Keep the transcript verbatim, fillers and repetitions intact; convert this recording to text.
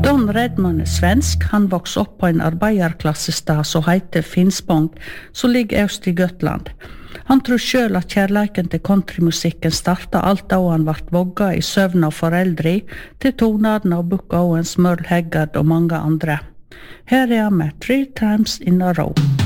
Don Redman er svensk. Han vokste opp på en arbeiderklassestad som heter Finspång, som ligger øst i Gotland. Han tror selv at kjærleiken til countrymusikken startet alt da han vart vogga i søvn av foreldre til tonene av Buck Owens, Merle Haggard og mange andre. Her er han med Three Times in a Row.